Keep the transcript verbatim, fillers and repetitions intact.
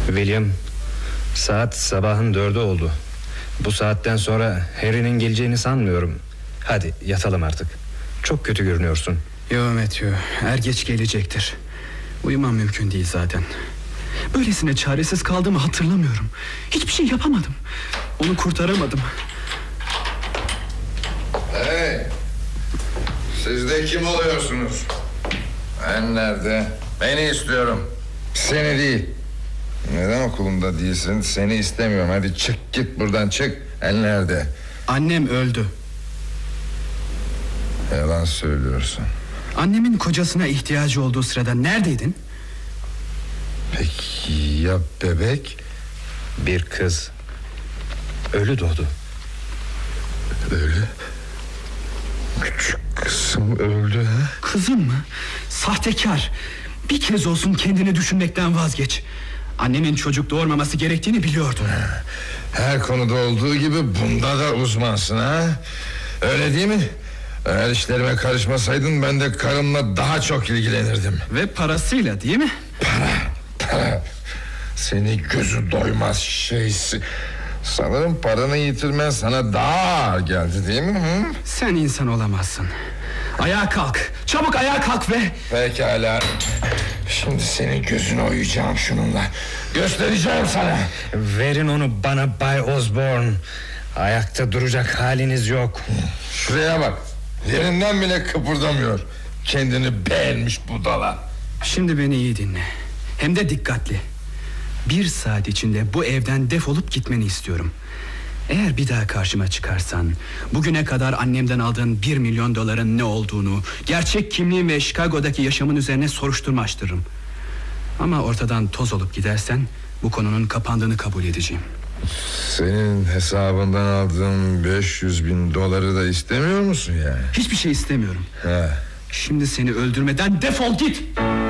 William, saat sabahın dördü oldu. Bu saatten sonra Harry'nin geleceğini sanmıyorum. Hadi yatalım artık. Çok kötü görünüyorsun. Yo Matthew, er geç gelecektir. Uyumam mümkün değil zaten. Böylesine çaresiz kaldığımı hatırlamıyorum. Hiçbir şey yapamadım. Onu kurtaramadım. Hey, siz de kim oluyorsunuz? Ben nerede? Beni istiyorum, seni değil. Neden okulumda değilsin? Seni istemiyorum. Hadi çık git buradan, çık. El nerede? Annem öldü. Yalan söylüyorsun. Annemin kocasına ihtiyacı olduğu sırada neredeydin? Peki ya bebek? Bir kız ölü doğdu. Ölü? Küçük kızım öldü ha? Kızım mı? Sahtekar. Bir kez olsun kendini düşünmekten vazgeç. Annemin çocuk doğurmaması gerektiğini biliyordun. Her konuda olduğu gibi bunda da uzmansın ha? Öyle değil mi? Eğer işlerime karışmasaydın ben de karımla daha çok ilgilenirdim. Ve parasıyla değil mi? Para, para. Seni gözü doymaz şeysi. Sanırım paranı yitirmen sana daha ağır geldi değil mi? Hı? Sen insan olamazsın. Ayağa kalk. Çabuk ayağa kalk ve... Pekala. Şimdi senin gözünü oyacağım şununla. Göstereceğim sana. Verin onu bana Bay Osborne. Ayakta duracak haliniz yok. Şuraya bak. Yerinden bile kıpırdamıyor. Kendini beğenmiş budala. Şimdi beni iyi dinle. Hem de dikkatli. Bir saat içinde bu evden defolup gitmeni istiyorum. Eğer bir daha karşıma çıkarsan, bugüne kadar annemden aldığın bir milyon doların ne olduğunu, gerçek kimliğin ve Chicago'daki yaşamın üzerine soruşturma açtırırım. Ama ortadan toz olup gidersen bu konunun kapandığını kabul edeceğim. Senin hesabından aldığım beş yüz bin doları da istemiyor musun yani? Hiçbir şey istemiyorum. He. Şimdi seni öldürmeden defol git.